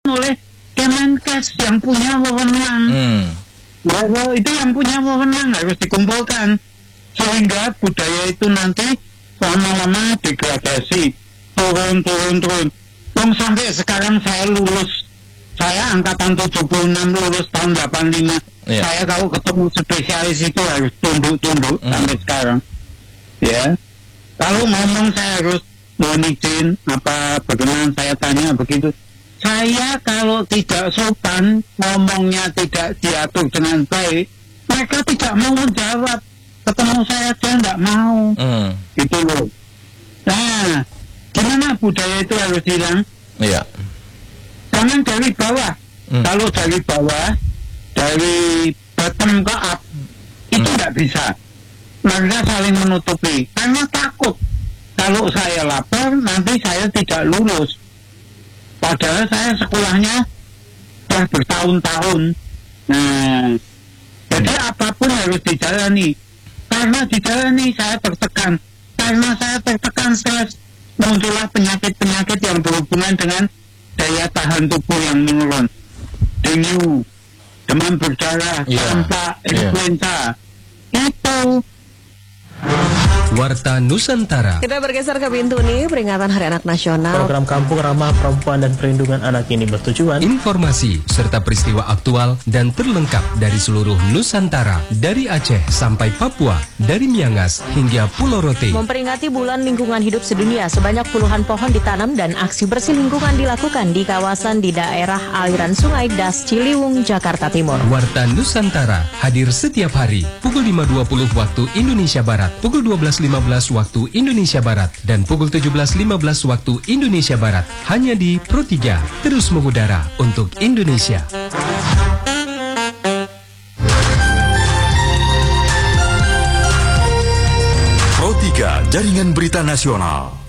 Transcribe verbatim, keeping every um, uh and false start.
oleh Kemenkes yang punya wewenang. Hmm. Nah, itu yang punya wewenang harus dikumpulkan sehingga budaya itu nanti lama-lama degradasi, turun turun turun. Wong sampai sekarang saya lulus, saya angkatan tujuh puluh enam lulus tahun delapan puluh lima. Yeah. Saya kalau ketemu spesialis itu harus tunduk-tunduk mm. sampai sekarang. Ya, kalau ngomong saya harus mohon izin apa berkenan saya tanya begitu. Saya kalau tidak sopan, ngomongnya tidak diatur dengan baik, mereka tidak mau menjawab. Ketemu saya aja nggak mau. Mm. Gitu loh. Nah, gimana budaya itu harus hilang? Iya. Jangan dari bawah. Mm. Kalau dari bawah, dari bottom ke up, itu nggak mm. bisa. Mereka saling menutupi. Karena takut. Kalau saya lapor, nanti saya tidak lulus. Padahal saya sekolahnya sudah bertahun-tahun. Nah, jadi apapun harus dijalani. Karena dijalani saya tertekan. Karena saya tertekan stres, muncullah penyakit-penyakit yang berhubungan dengan daya tahan tubuh yang menurun. Dengue, demam berdarah, yeah. campak, influenza. Yeah. Itu. Warta Nusantara. Kita bergeser ke pintu nih, peringatan Hari Anak Nasional. Program Kampung Ramah Perempuan dan Perlindungan Anak ini bertujuan informasi serta peristiwa aktual dan terlengkap dari seluruh Nusantara, dari Aceh sampai Papua, dari Miangas hingga Pulau Rote. Memperingati Bulan Lingkungan Hidup Sedunia, sebanyak puluhan pohon ditanam dan aksi bersih lingkungan dilakukan di kawasan di daerah aliran Sungai Das Ciliwung, Jakarta Timur. Warta Nusantara hadir setiap hari pukul lima dua puluh waktu Indonesia Barat, pukul dua belas lima belas waktu Indonesia Barat, dan pukul tujuh belas lima belas waktu Indonesia Barat. Hanya di Pro tiga, terus mengudara untuk Indonesia. Pro tiga, Jaringan Berita Nasional.